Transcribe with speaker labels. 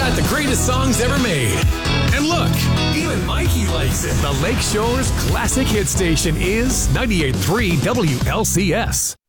Speaker 1: got the greatest songs ever made. And look, even Mikey likes it. The Lake Shore's classic hit station is 98.3 WLCS.